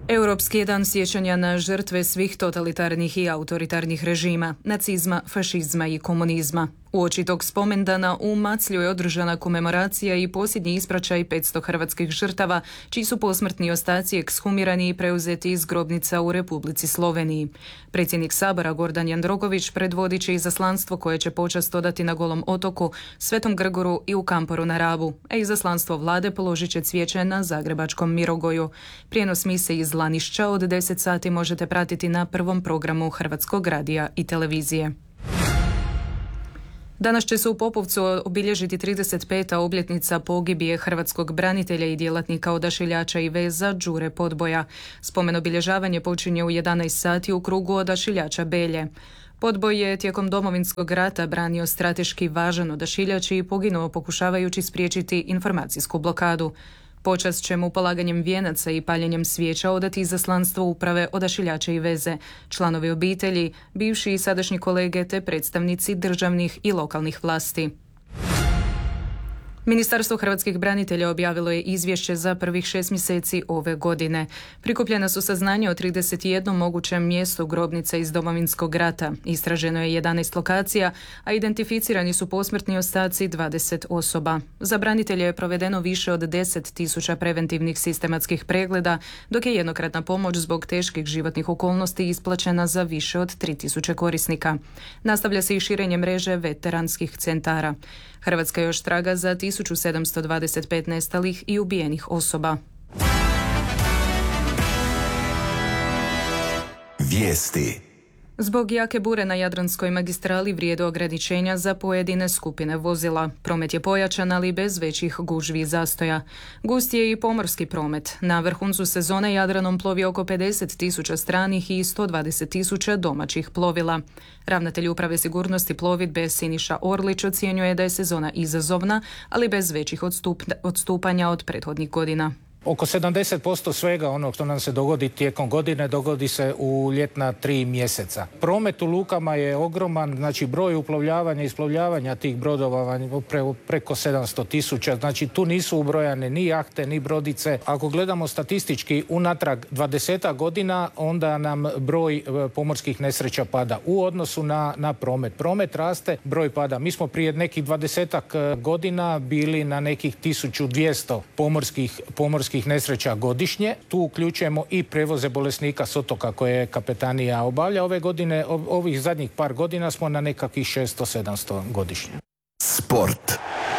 Europski je dan sjećanja na žrtve svih totalitarnih i autoritarnih režima, nacizma, fašizma i komunizma. Uoči tog spomendana u Maclju je održana komemoracija i posljednji ispraćaj 500 hrvatskih žrtava, čiji su posmrtni ostaci ekshumirani i preuzeti iz grobnica u Republici Sloveniji. Predsjednik Sabora Gordan Jandroković predvodit će izaslanstvo koje će počast odati na Golom otoku, Svetom Grgoru i u Kamporu na Rabu, a izaslanstvo vlade položit će cvijeće na zagrebačkom Mirogoju. Prijenos mise iz Lanišća od 10 sati možete pratiti na prvom programu Hrvatskog radija i televizije. Danas će se u Popovcu obilježiti 35. obljetnica pogibije hrvatskog branitelja i djelatnika odašiljača i veza Đure Podboja. Spomen obilježavanje počinje u 11 sati u krugu odašiljača Belje. Podboj je tijekom Domovinskog rata branio strateški važan odašiljač i poginuo pokušavajući spriječiti informacijsku blokadu. Počast će mu polaganjem vijenaca i paljenjem svijeća odati izaslanstvo uprave odašiljača i veze, članovi obitelji, bivši i sadašnji kolege te predstavnici državnih i lokalnih vlasti. Ministarstvo hrvatskih branitelja objavilo je izvješće za prvih 6 mjeseci ove godine. Prikupljena su saznanja o 31 mogućem mjestu grobnica iz Domovinskog rata. Istraženo je 11 lokacija, a identificirani su posmrtni ostaci 20 osoba. Za branitelje je provedeno više od 10.000 preventivnih sistematskih pregleda, dok je jednokratna pomoć zbog teških životnih okolnosti isplaćena za više od 3.000 korisnika. Nastavlja se i širenje mreže veteranskih centara. Hrvatska još traga za 1725 nestalih i ubijenih osoba. Vijesti. Zbog jake bure na Jadranskoj magistrali vrijede ograničenja za pojedine skupine vozila. Promet je pojačan, ali bez većih gužvi i zastoja. Gust je i pomorski promet. Na vrhuncu sezone Jadranom plovi oko 50.000 stranih i 120.000 domaćih plovila. Ravnatelj Uprave sigurnosti plovidbe Siniša Orlić ocjenjuje da je sezona izazovna, ali bez većih odstupanja od prethodnih godina. Oko 70% svega onog što nam se dogodi tijekom godine dogodi se u ljetna 3 mjeseca. Promet u lukama je ogroman, znači broj uplovljavanja i isplovljavanja tih brodova preko 700.000, znači tu nisu ubrojane ni jahte, ni brodice. Ako gledamo statistički unatrag 20 godina, onda nam broj pomorskih nesreća pada u odnosu na promet. Promet raste, broj pada. Mi smo prije nekih 20 godina bili na nekih 1200 pomorskih nesreća godišnje. Tu uključujemo i prevoze bolesnika s otoka koje kapetanija obavlja. Ove godine, ovih zadnjih par godina smo na nekakvih 600-700 godišnje. Sport.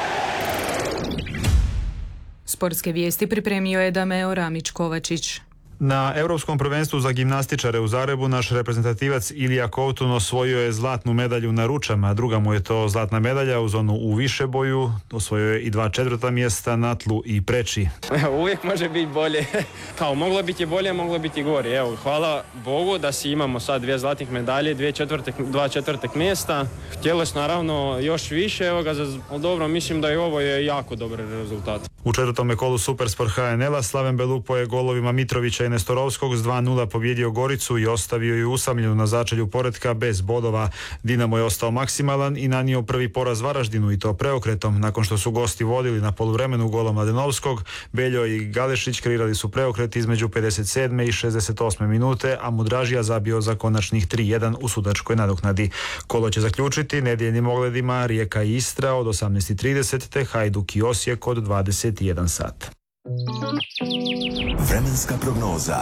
Sportske vijesti pripremio je Dameo Ramić-Kovačić. Na Europskom prvenstvu za gimnastičare u Zagrebu naš reprezentativac Ilija Kovtun osvojio je zlatnu medalju na ručama, druga mu je to zlatna medalja uz onu u višeboju, osvojio je i 2 četvrta mjesta na tlu i preči. Uvijek može biti bolje. Kao moglo biti bolje, moglo biti gore. Evo, hvala Bogu da si imamo sad 2 zlatnih medalje, 2 četvrtih mjesta. Htjelo se naravno još više, dobro, mislim da i ovo je jako dobar rezultat. U četvrtome kolu Supersport HNL-a Slaven Belupo je golovima Mitrovića i Nestorovskog s 2:0 pobjedio Goricu i ostavio ju usamljenu na začelju poretka bez bodova. Dinamo je ostao maksimalan i nanio prvi poraz Varaždinu i to preokretom. Nakon što su gosti vodili na poluvremenu golom Mladenovskog, Beljo i Galešić kreirali su preokret između 57. i 68. minute, a Mudražija zabio za konačnih 3:1 u sudačkoj nadoknadi. Kolo će zaključiti nedjeljnim ogledima Rijeka i Istra od 18:30 te Hajduk i Osijek od 21 sat. Vremenska prognoza.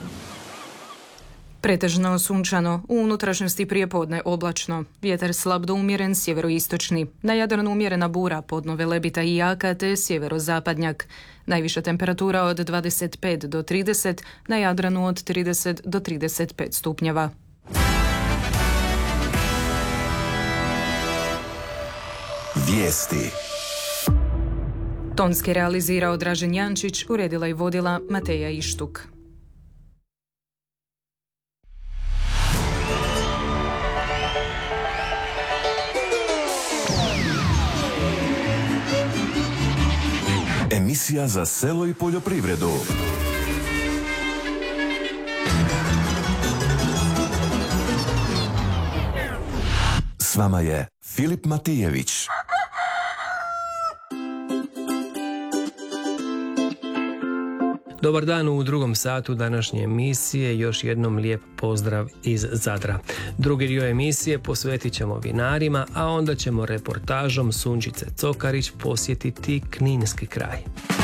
Pretežno sunčano, u unutrašnjosti prijepodne oblačno, vjetar slab do umjeren sjeveroistočni, na Jadranu umjerena bura, podno Velebita i jaka te sjeverozapadnjak. Najviša temperatura od 25 do 30, na Jadranu od 30 do 35 stupnjeva. Vijesti. Tonski realizirao Dražen Jančić, uredila i vodila Mateja Ištuk. Emisija za selo i poljoprivredu. S vama je Filip Matijević. Dobar dan u drugom satu današnje emisije, još jednom lijep pozdrav iz Zadra. Drugi dio emisije posvetit ćemo vinarima, a onda ćemo reportažom Sunčice Cokarić posjetiti kninski kraj.